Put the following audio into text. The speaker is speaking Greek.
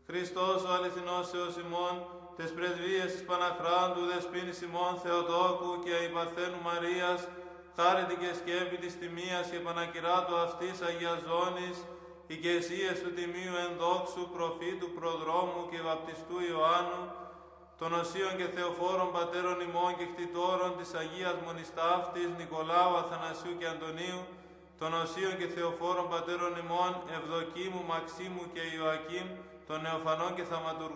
Χριστός ο αληθινός Θεός ημών, τες πρεσβείες της Παναχράντου δεσποίνης ημών Θεοτόκου και η Παρθένου Μαρίας, χάρητη και σκέπη της τιμίας και πανακυράτου αυτής Αγίας Ζώνης, οικεσίες του τιμίου ενδόξου προφήτου προδρόμου και βαπτιστού Ιωάννου, των οσίων και θεοφόρων πατέρων ημών και κτητόρων της Αγίας Μονιστάφτης Νικολάου, Αθανασίου και Αντωνίου, των οσίων και θεοφόρων πατέρων ημών Ευδοκίμου, Μαξίμου και Ιωακήμ, των νεοφανών και θαυματουργών